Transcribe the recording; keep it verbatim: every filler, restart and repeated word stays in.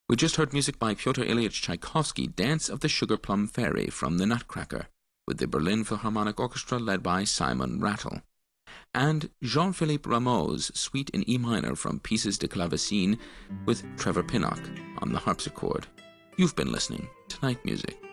We just heard music by Pyotr Ilyich Tchaikovsky, Dance of the Sugar Plum Fairy from The Nutcracker, with the Berlin Philharmonic Orchestra led by Simon Rattle, and Jean-Philippe Rameau's Suite in E minor from Pieces de Clavecin with Trevor Pinnock on the harpsichord. You've been listening to Night Music.